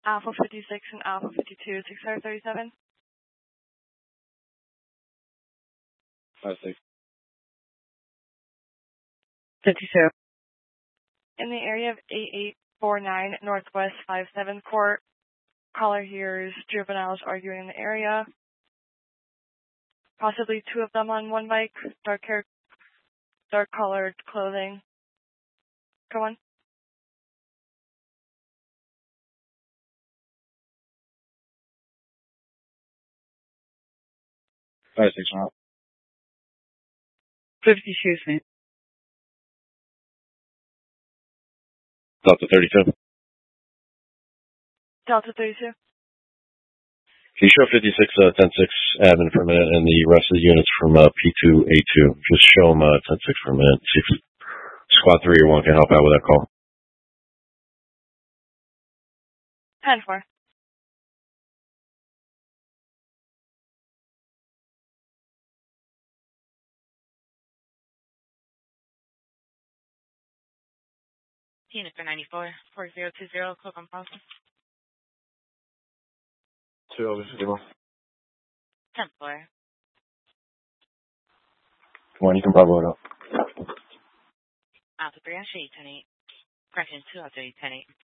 Alpha 56 and Alpha 52, 637. 56. 52. In the area of 8849 Northwest 57 Court, caller hears juveniles arguing in the area. Possibly two of them on one bike, dark hair, dark colored clothing. Go on. Five, 6, route. 52, Smith. Delta 32. Delta 32. Can you show 56, 10-6 admin for a minute and the rest of the units from P2A2? Just show them 10-6 for a minute. See if Squad 3 or 1 can help out with that call. 10-4. Unit 94, 4020, Cook on Plaza. 2 over 0. 10-4. Come on, you can bravo it up. Alpha 3, I'll show you 10-8. Correction 2, I'll show you 10-8.